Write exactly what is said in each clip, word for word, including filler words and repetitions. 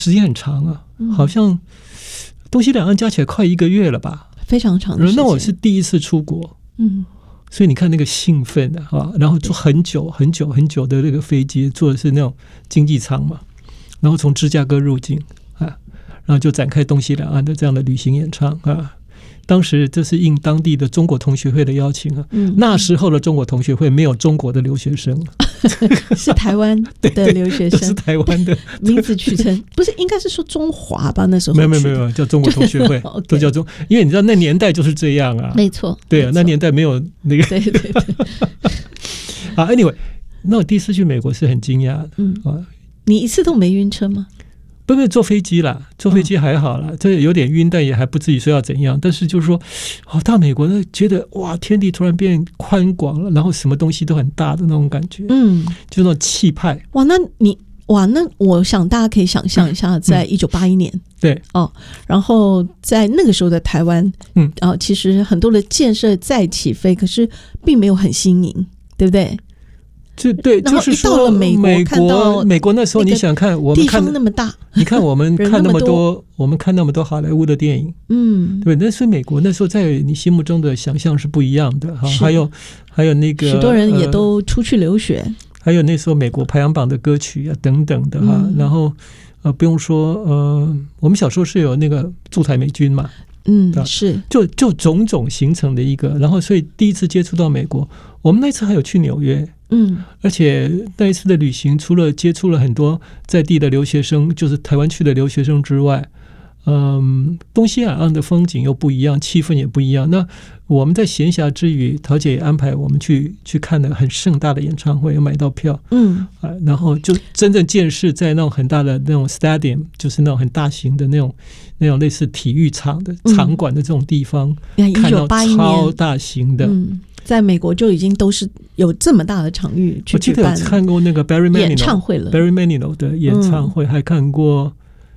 时间很长啊，嗯、好像东西两岸加起来快一个月了吧， 非常长的时间。 那我是第一次出国，嗯，所以你看那个兴奋啊，然后坐很久很久很久的那个飞机，坐的是那种经济舱嘛，然后从芝加哥入境啊，然后就展开东西两岸的这样的旅行演唱啊。当时这是应当地的中国同学会的邀请啊，嗯、那时候的中国同学会没有中国的留学生， 是台湾的留学生， 是台湾的名字取成不是应该是说中华吧？那时候没有没有没有叫中国同学会，都叫中，因为你知道那年代就是这样啊， 没错， 对啊，那年代没有那个， 对对对。 啊 ，anyway， 那我第一次去美国是很惊讶的，嗯啊， 你一次都没晕车吗？ 不是坐飞机啦，坐飞机还好啦，这、嗯、有点晕，但也还不至于说要怎样。但是就是说，哦，到美国呢，觉得哇，天地突然变宽广了，然后什么东西都很大的那种感觉，嗯，就那种气派。 哇，那你哇，那我想大家可以想象一下，在一九八一年， 嗯、对哦，然后在那个时候的台湾，嗯，啊、哦，其实很多的建设在起飞，可是并没有很新颖，对不对？ 就对，就是说到了美国， 美看到美国那时候，你想看我们看地方那么大， 你看我们看那么多，我们看那么多好莱坞的电影，嗯，对，那所以美国那时候在你心目中的想象是不一样的哈。还有还有那个许多人也都出去留学，呃、 还有那时候美国排行榜的歌曲啊等等的哈。嗯、然后呃，不用说呃，我们小时候是有那个驻台美军嘛。 嗯，是， 就就种种形成的一个，然后所以第一次接触到美国，我们那次还有去纽约，嗯，而且那一次的旅行，除了接触了很多在地的留学生，就是台湾去的留学生之外，嗯，东西海岸的风景又不一样，气氛也不一样。那我们在闲暇之余，桃姐也安排我们去去看了很盛大的演唱会，有买到票，嗯，啊，然后就真正见识在那种很大的那种 stadium， 就是那种很大型的那种那种类似体育场的场馆的这种地方， 嗯、 看到超大型的。 嗯，在美国就已经都是有这么大的场域去举办。 我记得有看过那个 Barry Manilow 演唱会了 ，Barry Manilow 的演唱会，嗯、还看过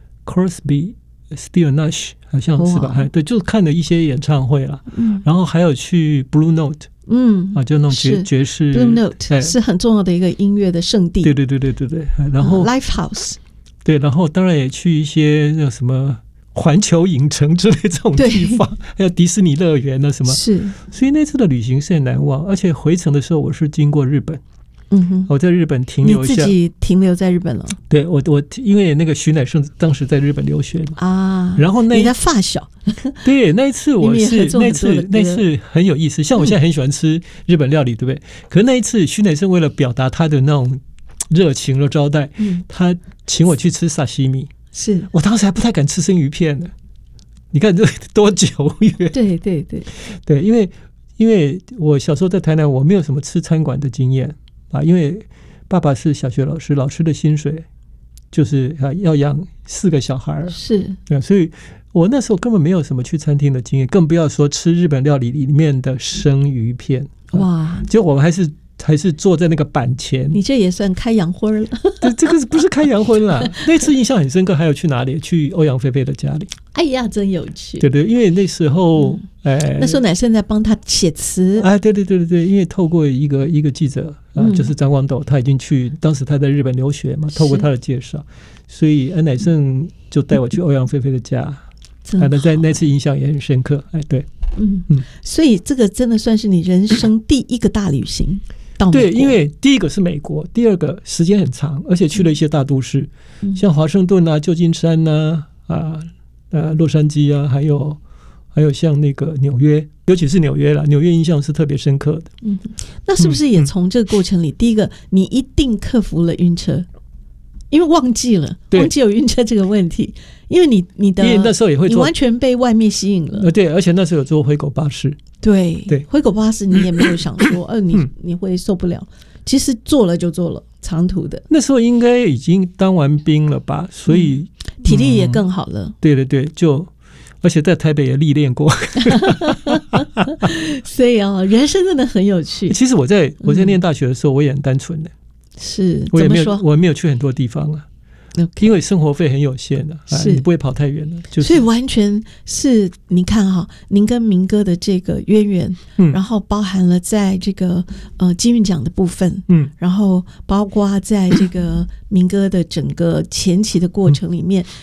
Crosby、Still Nash， 好像是吧？对，就看了一些演唱会啦。嗯，然后还有去 Blue Note， 嗯啊，就那种爵爵士 Blue Note 是很重要的一个音乐的圣地。 对对对对对对。然后、 uh, Live House， 对，然后当然也去一些那什么环球影城之类这种地方，还有迪士尼乐园啊什么。 是， 所以那次的旅行是很难忘，而且回程的时候我是经过日本。嗯哼，我在日本停留一下。 你自己停留在日本了？ 对，我我因为那个徐乃盛当时在日本留学嘛啊，然后那你的发小， 对，那一次我是那次那次很有意思，像我现在很喜欢吃日本料理，对不对？可是那一次徐乃盛为了表达他的那种热情的招待，嗯、他请我去吃沙西米， 是我当时还不太敢吃生鱼片呢。你看这多久远？ 对对对对，因为因为我小时候在台南，我没有什么吃餐馆的经验。啊，因为爸爸是小学老师，老师的薪水就是啊要养四个小孩， 是， 啊，所以我那时候根本没有什么去餐厅的经验，更不要说吃日本料理里面的生鱼片。哇，啊、就我们还是还是坐在那个板前， 你这也算开洋荤了。 对，这个不是开洋荤啦。那次印象很深刻，还有去哪里？去欧阳菲菲的家里。 哎呀，真有趣！ 对对，因为那时候，嗯、 哎，那时候乃盛在帮他写词。 哎，对对对对对，因为透过一个一个记者啊，嗯、就是张光斗，他已经去，当时他在日本留学嘛，透过他的介绍，所以安乃盛就带我去欧阳菲菲的家，啊，那在那次印象也很深刻。哎，对， 嗯嗯，所以这个真的算是你人生第一个大旅行。到美国。 对，因为第一个是美国，第二个时间很长，而且去了一些大都市，嗯、像华盛顿啊、旧金山啊、啊呃洛杉矶啊，还有还有像那个纽约，尤其是纽约啦，纽约印象是特别深刻的。 嗯，那是不是也从这个过程里，嗯、第一个你一定克服了晕车？因为忘记了，忘记有晕车这个问题，因为你你的， 因为那时候也会做， 你完全被外面吸引了。 呃，对，而且那时候有坐灰狗巴士。 对对， 灰狗巴士你也没有想说，呃，你你会受不了。其实做了就做了，长途的。那时候应该已经当完兵了吧，所以、 嗯、体力也更好了。 嗯、对对对，就而且在台北也历练过。 所以啊，人生真的很有趣。 其实我在我在念大学的时候，我也很单纯的。 是， 我也没有，我也没有去很多地方啊。 Okay. 因为生活费很有限的、啊，你不会跑太远了、就是。 所以完全是你看哈，您跟民歌的这个渊源，嗯，然后包含了在这个呃金韵奖的部分，嗯，然后包括在这个民歌的整个前期的过程里面，